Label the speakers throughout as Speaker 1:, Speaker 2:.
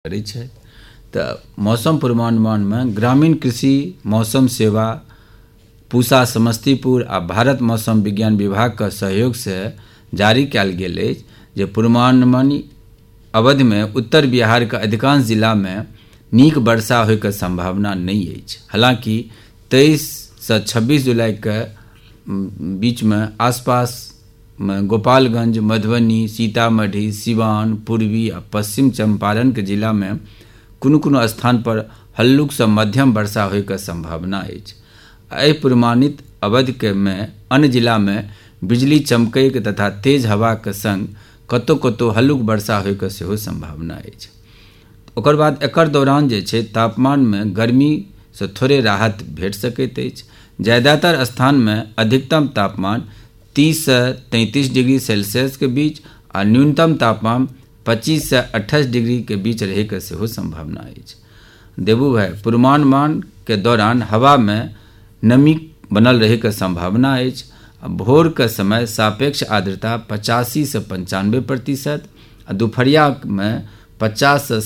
Speaker 1: करै छै। तऽ मौसम पूर्वानुमान में ग्रामीण कृषि मौसम सेवा पूसा समस्तीपुर आ भारत मौसम विज्ञान विभाग के सहयोग से जारी कयल गेल अछि जे पूर्वानुमान अवधि में उत्तर बिहार के अधिकांश जिला में नीक वर्षा होय के संभावना नहीं अछि। हालांकि 23 से 26 जुलाई के बीच में आसपास में गोपालगंज, मधुबनी, सीतामढ़ी, सिवान, पूर्वी आ पश्चिम चंपारण के जिला में कोनो स्थान पर हल्लुक से मध्यम वर्षा होय के संभावना अछि। एहि पूर्वानुमानित अवधि के में अन्य जिला में बिजली चमकै तथा तेज हवा के संग कतौ हल्लुक वर्षा होय के सेहो संभावना अछि। ओकर बाद एकर दौरान जे छै तापमान में गर्मी से थोड़े राहत भेट सकैत अछि। ज्यादातर स्थान में अधिकतम तापमान 30 से 33 डिग्री सेल्सियस के बीच आ न्यूनतम तापमान 25 से 28 डिग्री के बीच रहे के सेहो संभावना अछि। देबू भाई, पूर्वानुमान के दौरान हवा में नमी बनल रहे के संभावना अछि। भोर के समय सापेक्ष आर्द्रता 85 से 95%, दोपहरिया में 50 से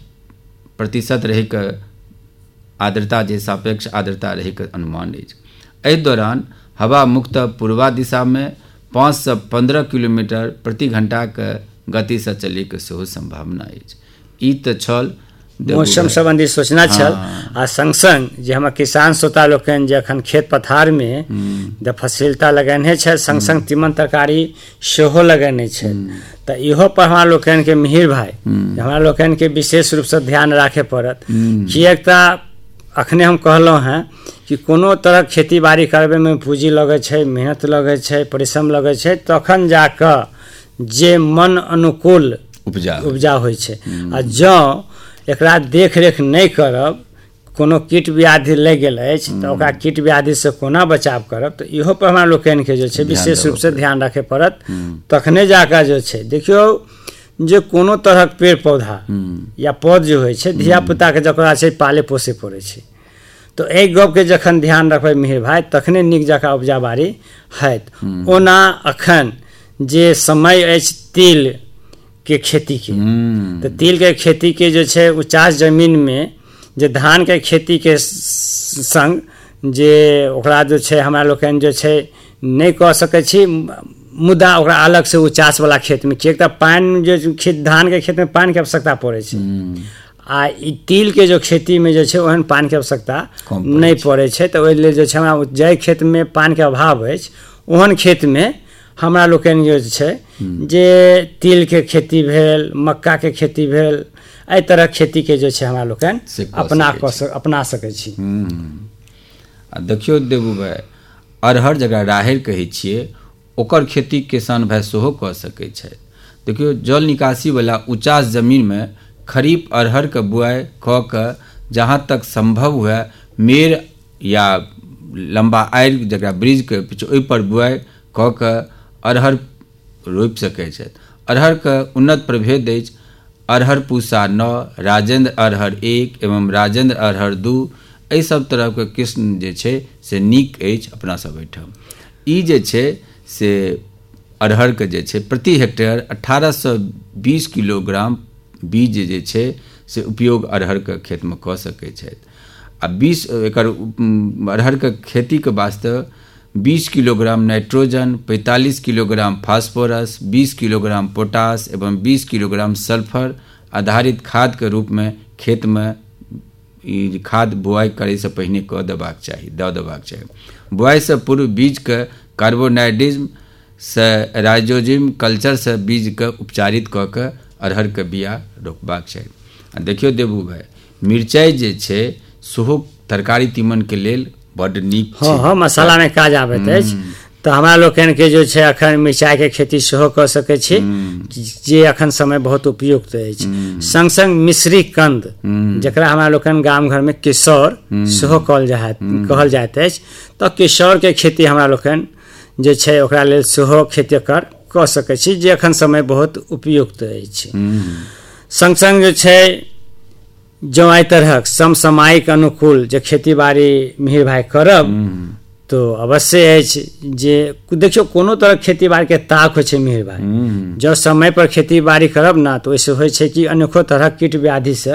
Speaker 1: 60% रहे के आर्द्रता जे सापेक्ष आर्द्रता रहे के अनुमान अछि। एहि दौरान हवा मुख्यतः पूर्वा दिशा में 5 से 15 किलोमीटर प्रति घंटा के गति से चले के सेहो संभावना अछि। ई तऽ छल
Speaker 2: मौसम संबंधी सूचना छल। आ संग संग जे हमर किसान श्रोता लोकनि जे अखन खेत पथार में जे फसिलता लगेने छै, संग संग तीमन तरकारी सेहो लगेने छै, तऽ इहो पर हमरा लोकनि के मिहिर भाई हमरा लोकनि के विशेष रूप से ध्यान राखे पड़त। किएक तऽ अखने हम कहलहुँ हैं कि कोनो तरह खेती बाड़ी करबे में पूंजी लगे छै, मेहनत लगे छै, परिश्रम लगे छै, तखन जाकऽ जे मन अनुकूल उपजा होइ छै। आ जँ एकरा देख रेख नहीं करब, कोनो कीट व्याधि लग गेल अछि तऽ ओकरा कीट व्याधि से कोना बचाव करब, तऽ इहो पर हमरा लोकनि के जे छै विशेष रूप से ध्यान रखे पड़त। तखने जाकऽ जे छै देखियौ जे कोनो तरहक पेड़ पौधा या पौध जे होइ छै धिया पुता के जकरा छै पाले पोसे पड़ै छै। तो एहि गप के जखन ध्यान रखबै मिहिर भाई, तखने नीक जकाँ उपजा बाड़ी हैत। ओना अखन जे समय अछि तिल के खेती के, तो तिल के खेती के जो छै उचास जमीन में जे धान के खेती के संग जे ओकरा जो छै हमरा लोकनि जो छै नहीं कह सकै छी, मुदा ओकरा अलग से उचास वाला खेत में, किएक तऽ पानि जो खेत धान के खेत में पानि के आवश्यकता पड़ै छै आ ई तिल के जो खेती में जो छै ओहन पानि के आवश्यकता नहीं पड़ै छै। तऽ ओहि लेल जे छै हमरा जाहि खेत में पानि के अभाव अछि ओहन खेत में हमरा लोकनि जे छै जे तिल के खेती भेल, मक्का के खेती भेल, एहि तरह खेती के जो छै हमरा लोकनि अपना सकै छी।
Speaker 1: आ देखियौ देबू भाई, अरहर जकरा राहरि कहै छियै ओकर खेती किसान भाई सेहो कऽ सकै छै। देखियौ जल निकासी वाला उचास जमीन में खरीफ अरहर के बुआई कऽ कऽ जहाँ तक संभव हुए मेड़ या लंबा आड़ि जकरा ब्रिज के पीछे ओहि पर बुआई कऽ कऽ अरहर रोपि सकै छथि। अरहर के उन्नत प्रभेद अछि अरहर पूसा 9, राजेंद्र अरहर 1 एवं राजेंद्र अरहर 2। एहि सब तरह के किस्म जे छै से नीक अछि अपना सब एहिठाम। ई जे छै से अरहर के जे छै प्रति हेक्टेयर 1820 किलोग्राम बीज जे छै से उपयोग अरहर के खेत में कऽ सकै छथि। आ 20 एकर अरहर के खेती के वास्ते 20 kilogram nitrogen, 45 kilogram phosphorus, 20 kilogram potash एवं 20 किलोग्राम सल्फर आधारित खाद के रूप में खेत में ई खाद बुआई करे से पहिने दऽ देबाक चाही। बुआई से पूर्व बीज के कार्बोनाइडिज्म से राइजोजिम कल्चर से बीज के उपचारित कऽ के अरहर के बिया रोपबाक चाही। देखियौ देबू भाई, मिरचाई जे छै सेहो तरकारी तीमन के लेल बड़ नीक छै।
Speaker 2: हाँ, मसाला में काज आबैत अछि। तऽ हमरा लोकनि के जो छै अखन मिरचाई के खेती सेहो कऽ सकै छी, जे अखन समय बहुत उपयुक्त अछि। संग संग मिश्री कंद जकरा हमरा लोकनि गाम घर में किशोर सेहो कहल जाइत अछि, तऽ किशोर के खेती हमरा लोकनि जे छै ओकरा लेल सेहो खेती कऽ सकै छी, जे अखन समय बहुत उपयुक्त अछि। संग संग जे छै जँ एहि तरहक समसामयिक अनुकूल जे खेती बाड़ी मिहिर भाई करब तो अवश्य अछि जे देखियौ कोनो तरह खेती बाड़ी के ताक होइ छै मिहिर भाई, जब समय पर खेती बाड़ी करब ना तो ओहिसे होइ छै कि अनेको तरह कीट व्याधि से